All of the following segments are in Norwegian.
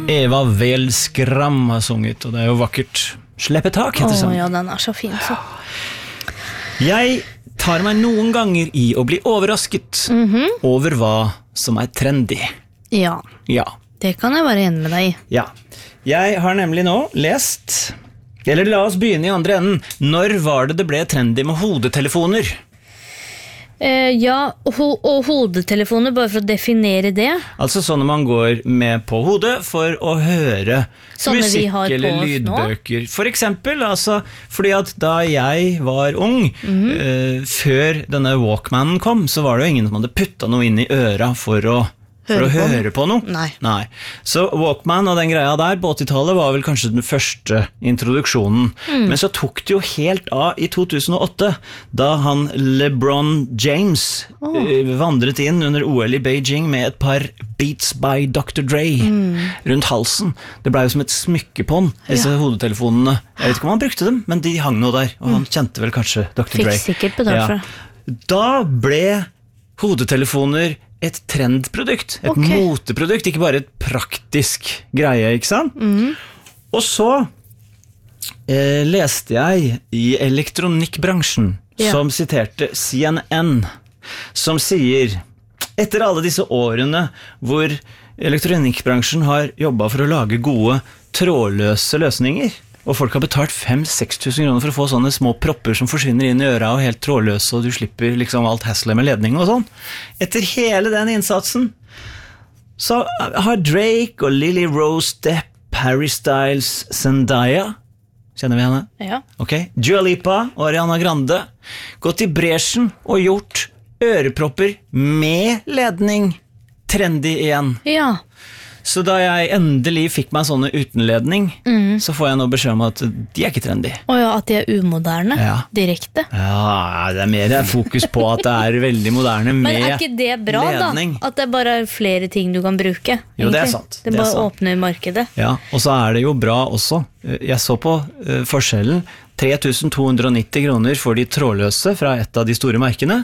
Eva Velskram har sunget, og det jo vakkert. Slippe tak, heter sangen. Ja, den så fin, så. Jeg tar meg noen ganger i å bli overrasket over hva som trendy. Ja, det kan jeg være enig med deg i. Ja, jeg har nemlig nå lest, eller la oss begynne i andre enden. Når var det ble trendy med hodetelefoner? Ja, og hodetelefoner, bare for å definere det. Altså sånn man går med på hodet for å høre sånne musikk eller lydbøker. For eksempel, altså, fordi at da jeg var ung, før denne Walkmanen kom, så var det jo ingen som hadde puttet noe inn i øra for å høre på noe. Nei. Så Walkman og den greia der på 80-tallet var vel kanskje den første introduksjonen. Men så tok det jo helt av i 2008, da han LeBron James vandret inn under OL i Beijing med et par Beats by Dr. Dre rundt halsen. Det ble jo som et smykke på han, disse hodetelefonene. Jeg vet ikke om han brukte dem, men de hang nå der, og han kjente vel kanskje Dr. Dre. Fikk sikkert betalt for det. Da ble hodetelefoner et trendprodukt, et moteprodukt, ikke bare et praktisk greie, ikke sant? Og så leste jeg i elektronikkbransjen, som siterte CNN, som sier, etter alle disse årene hvor elektronikkbransjen har jobbet for å lage gode, trådløse løsninger, og folk har betalt 5-6 tusen kroner for å få sånne små propper som forsvinner inn i øra og helt trådløse, og du slipper liksom alt hasslet med ledning og sånn. Etter hele den innsatsen så har Drake og Lily Rose Depp, Harry Styles, Zendaya, kjenner vi henne? Ja. Ok, Dua Lipa og Ariana Grande gått i bresjen og gjort ørepropper med ledning trendy igjen. Ja. Så da jeg endelig fikk meg sånne uten ledning, så får jeg nå beskjed om at de ikke trendy. Ja, at de umoderne, direkte. Ja, det mer fokus på at det veldig moderne med ledning. Men ikke det bra ledning, da? At det bare flere ting du kan bruke? Egentlig. Jo, det sant. Det bare åpner markedet. Ja, og så det jo bra også. Jeg så på forskjellen. 3290 kroner for de trådløse fra et av de store merkene.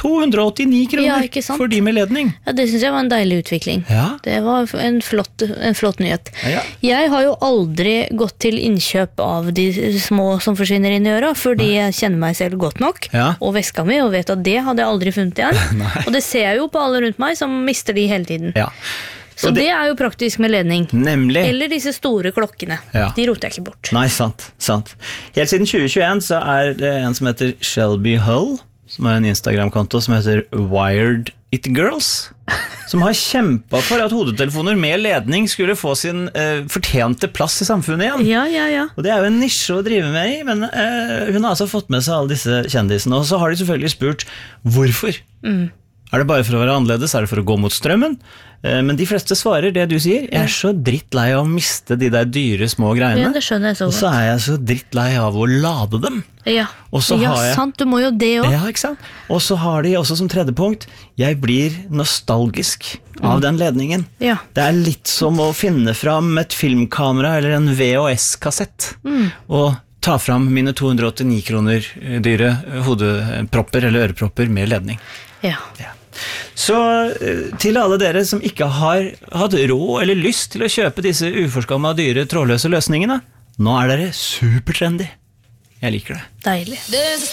289 kroner for de med ledning. Ja, det synes jeg var en deilig utvikling. Det var en flott nyhet. Jeg har jo aldri gått til innkjøp av de små som forsvinner inn i øra, fordi jeg kjenner meg selv godt nok, og veska mi, og vet at det hadde jeg aldri funnet igjen. Og det ser jeg jo på alle rundt meg som mister de hele tiden. Så det jo praktisk med ledning. Nemlig. Eller disse store klokkene. De roter jeg ikke bort. Nei, sant. Helt siden 2021 så det en som heter Shelby Hull, som en Instagram-konto som heter Wired It Girls, som har kjempet for at hodetelefoner med ledning skulle få sin fortjente plass i samfunnet igjen. Ja. Og det jo en nisje å drive med i, men hun har altså fått med seg alle disse kjendisene, og så har de selvfølgelig spurt hvorfor. Det bare for å være annerledes? Det for å gå mot strømmen? Men de fleste svarer det du sier. Jeg så drittlei av å miste de der dyre små greiene. Ja, det skjønner jeg så godt. Og så jeg så drittlei av å lade dem. Ja, sant, du må jo det også. Ja, ikke sant? Og så har de også som tredje punkt, jeg blir nostalgisk av den ledningen. Det litt som å finne fram et filmkamera eller en VHS-kassett. Og ta fram mine 289 kroner dyre hodepropper eller ørepropper med ledning. Ja. Så til alle dere som ikke har hatt råd eller lyst til å kjøpe disse uforskamma dyre trådløse løsningene, nå dere supertrendy. Jeg liker det. Deilig.